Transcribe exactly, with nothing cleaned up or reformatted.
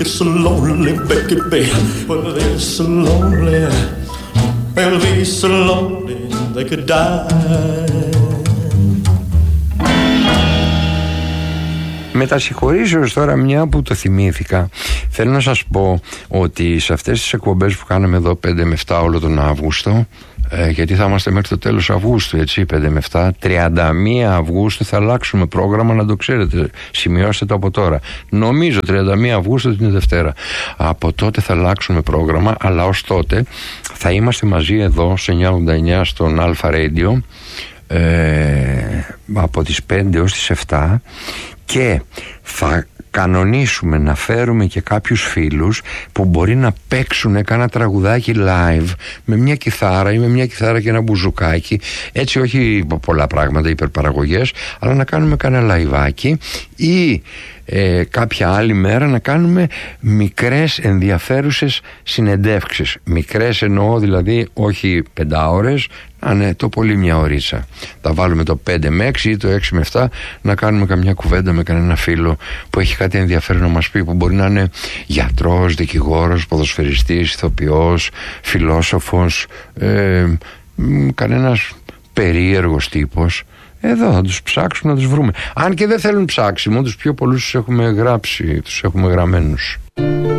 It's so lonely, Becky, baby. Well, they're so lonely. They'll be so lonely they could die. Με τα συγχωρήσεως τώρα, μια που το θυμήθηκα, θέλω να σας πω ότι σε αυτές τις εκπομπές που κάναμε εδώ πέντε με εφτά όλο τον Αύγουστο, ε, γιατί θα είμαστε μέχρι το τέλος Αυγούστου, έτσι, πέντε με εφτά, τριάντα μία Αυγούστου θα αλλάξουμε πρόγραμμα, να το ξέρετε, σημειώστε το από τώρα. Νομίζω τριάντα μία Αυγούστου την Δευτέρα. Από τότε θα αλλάξουμε πρόγραμμα, αλλά ως τότε θα είμαστε μαζί εδώ σε εννιά ογδόντα εννιά στον Αλφα Radio, ε, από τις πέντε ως τις εφτά, και θα κανονίσουμε να φέρουμε και κάποιους φίλους που μπορεί να παίξουν κάνα τραγουδάκι live με μια κιθάρα ή με μια κιθάρα και ένα μπουζουκάκι, έτσι, όχι πολλά πράγματα, υπερπαραγωγές, αλλά να κάνουμε κάνα λαϊβάκι, ή ε, κάποια άλλη μέρα να κάνουμε μικρές ενδιαφέρουσες συνεντεύξεις. Μικρές εννοώ δηλαδή όχι πεντάωρες, να είναι το πολύ μια ωρίτσα. Θα βάλουμε το πέντε με έξι ή το έξι με εφτά να κάνουμε καμιά κουβέντα με κανένα φίλο που έχει κάτι ενδιαφέρον να μας πει, που μπορεί να είναι γιατρός, δικηγόρος, ποδοσφαιριστής, ηθοποιός, φιλόσοφος, ε, κανένας περίεργος τύπος. Εδώ θα τους ψάξουμε να τους βρούμε. Αν και δεν θέλουν ψάξιμο, τους πιο πολλούς τους έχουμε γράψει, τους έχουμε γραμμένους.